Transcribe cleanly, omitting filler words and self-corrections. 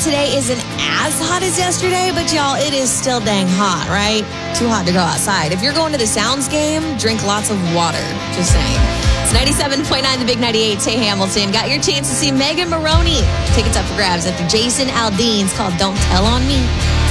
today isn't as hot as yesterday, but y'all, it is still dang hot, right? Too hot to go outside. If you're going to the Sounds game, drink lots of water. Just saying. It's 97.9, the Big 98. Tay Hamilton. Got your chance to see Megan Maroney. Tickets up for grabs at the Jason Aldean's, called Don't Tell on Me.